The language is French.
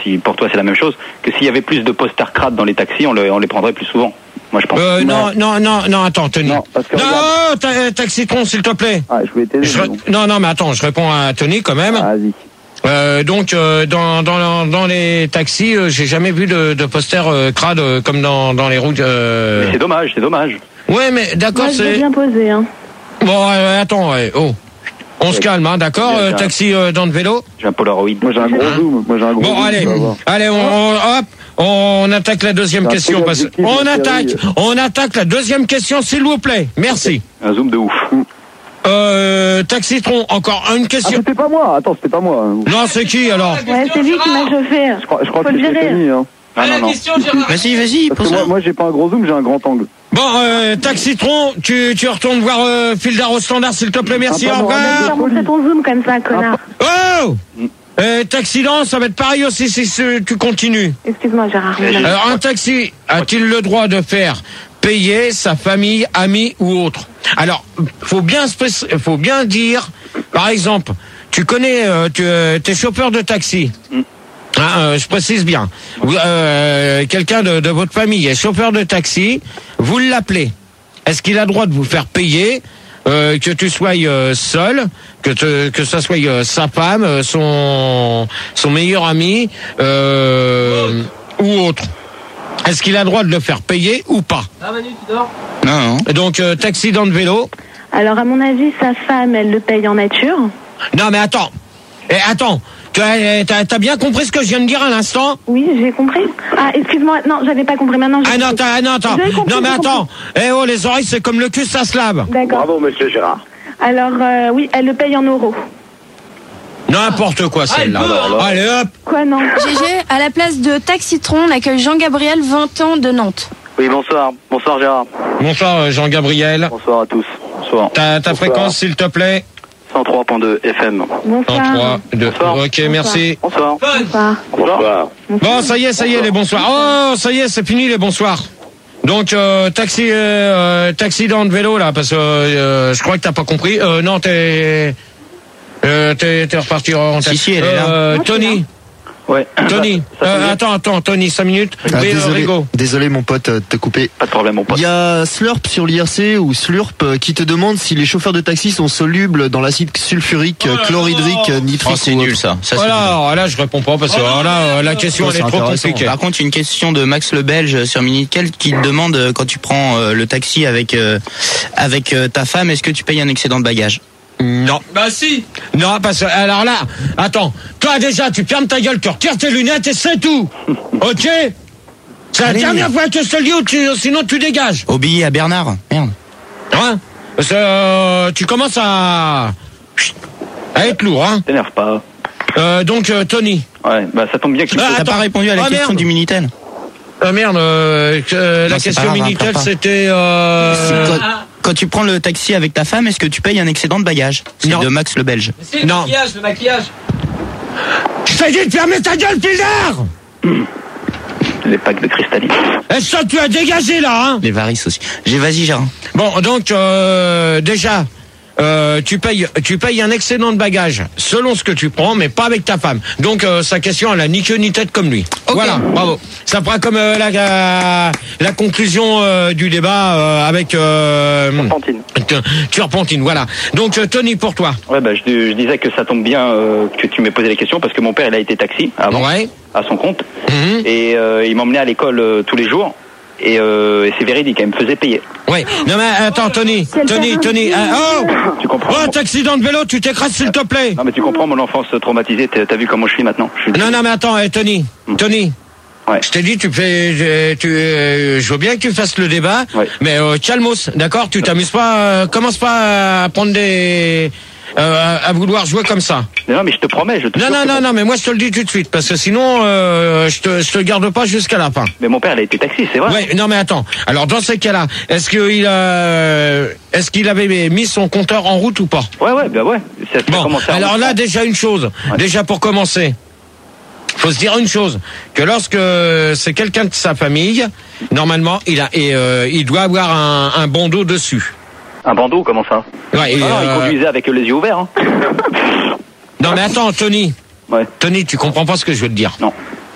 si pour toi c'est la même chose, que s'il y avait plus de posters crades dans les taxis, on les prendrait plus souvent. Moi je pense. Non, attends, Tony. Non, parce que Taxitron, s'il te plaît. Ah, je voulais t'aider. Non, mais attends, je réponds à Tony quand même. Vas-y. Dans les taxis, j'ai jamais vu de posters crades comme dans les routes. Mais c'est dommage. Ouais, mais d'accord, Moi, je c'est. vais bien poser, hein. Bon, attends, on se calme, hein, d'accord. Taxi dans le vélo. J'ai un Polaroid. Moi j'ai un gros zoom. Bon, allez, on attaque la deuxième question. On attaque la deuxième question, s'il vous plaît. Merci. Un zoom de ouf. Taxitron, encore une question. C'était pas moi. Attends, c'était pas moi. Non, c'est qui alors? Ouais, c'est lui qui m'a chauffé. Je crois Faut que le c'est virer. Tony. Hein. Non. Vas-y, Parce que moi j'ai pas un gros zoom, j'ai un grand angle. Bon, Taxitron, tu retournes voir Fildar au standard, s'il te plaît, merci, au revoir. Tu vas montrer ton zoom comme ça, connard. Oh Taxidan, ça va être pareil aussi si tu continues. Excuse-moi, Gérard. Alors, un taxi a-t-il le droit de faire payer sa famille, amis ou autre? Alors, faut bien dire, par exemple, tu connais, t'es chauffeur de taxi. Je précise bien. Quelqu'un de votre famille est chauffeur de taxi, vous l'appelez. Est-ce qu'il a le droit de vous faire payer, que tu sois seul, que ça soit sa femme, son meilleur ami ou autre? Est-ce qu'il a le droit de le faire payer ou pas? Ah Manu, tu dors? Non. Donc taxi dans le vélo. Alors, à mon avis, sa femme, elle le paye en nature. Non mais attends. T'as bien compris ce que je viens de dire à l'instant? Oui, j'ai compris. Ah, excuse-moi, non, j'avais pas compris. Maintenant, j'ai compris. Attends. Non mais attends. Les oreilles, c'est comme le cul, ça se lave. D'accord. Bravo, monsieur Gérard. Alors, oui, elle le paye en euros. N'importe quoi celle-là. Allez hop. Quoi, non? GG, à la place de Taxitron, on accueille Jean-Gabriel, 20 ans, de Nantes. Oui, bonsoir. Bonsoir, Gérard. Bonsoir à Jean-Gabriel. tous. Bonsoir. Ta fréquence, s'il te plaît? 103.2 FM. Bonsoir. 2. Bonsoir. Ok, merci. Bonsoir. Bonsoir. Bon, ça y est, les bonsoirs. Oh, ça y est, c'est fini les bonsoirs. Donc taxi dans le vélo là, parce que je crois que t'as pas compris. Non, t'es reparti en taxi. Si, elle est là. Ouais. Tony. Attends, Tony, 5 minutes. Oui, désolé mon pote, t'as coupé. Pas de problème, mon pote. Il y a Slurp sur l'IRC ou Slurp qui te demande si les chauffeurs de taxi sont solubles dans l'acide sulfurique, chlorhydrique, nitrique. C'est nul ça. Voilà, là je réponds pas parce que la question elle est trop compliquée. Par contre, une question de Max le Belge sur Minitel qui te demande quand tu prends le taxi avec ta femme, est-ce que tu payes un excédent de bagages? Non. Bah si. Non, parce que alors là, attends, toi déjà tu fermes ta gueule, tu retires tes lunettes et c'est tout. Ok? C'est la dernière fois que je te le dis, sinon tu dégages. Obéis à Bernard. Merde. Hein? Parce que tu commences à être lourd, hein? T'énerve pas. Donc Tony. Ouais, bah ça tombe bien que tu T'as pas répondu à la question du Minitel. Merde, la question Minitel c'était Quand tu prends le taxi avec ta femme, est-ce que tu payes un excédent de bagages? C'est de Max le Belge. C'est le maquillage. Je t'ai dit de fermer ta gueule, Pildar! Les packs de cristalline. Est-ce que tu as dégagé là, hein? Les varices aussi. Vas-y, Gérard. Bon, donc déjà, tu payes un excédent de bagages selon ce que tu prends, mais pas avec ta femme. Donc sa question, elle a ni queue ni tête comme lui. Okay. Voilà, bravo. Ça fera comme la conclusion du débat avec Turpentine. Voilà. Donc Tony, pour toi. Ouais, bah je disais que ça tombe bien que tu m'aies posé les questions parce que mon père il a été taxi avant, à son compte, et il m'emmenait à l'école tous les jours. Et c'est véridique, elle me faisait payer. Oui. Non mais attends, Tony. Tu comprends? Oh, taxi dans le vélo, tu t'écrases s'il te plaît. Non mais tu comprends mon enfance traumatisée. T'as vu comment je suis maintenant? Non mais attends, Tony. Ouais. Je t'ai dit, je veux bien que tu fasses le débat, mais calmos, d'accord? Tu t'amuses pas, commence pas à prendre à vouloir jouer comme ça. Non mais je te promets, Non, mais moi je te le dis tout de suite, parce que sinon je te garde pas jusqu'à la fin. Mais mon père il a été taxi, c'est vrai. Ouais, non mais attends. Alors dans ces cas-là, est-ce qu'il avait mis son compteur en route ou pas? Ouais. Bon, alors là déjà une chose, déjà pour commencer. Faut se dire une chose, que lorsque c'est quelqu'un de sa famille, normalement il doit avoir un bandeau dessus. Un bandeau, comment ça? Ouais, il conduisait avec les yeux ouverts. Hein. Non mais attends, Tony. Ouais. Tony, tu comprends pas ce que je veux te dire. Non.